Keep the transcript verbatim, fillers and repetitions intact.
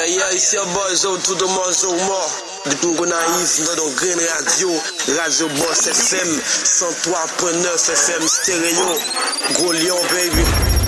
Yeah, yeah, it's your boy Zo, tout le monde Zo mort. Depuis qu'on arrive dans notre Green Radio, Radio Boss F M, cent trois point neuf F M stéréo, Gros Lion, baby.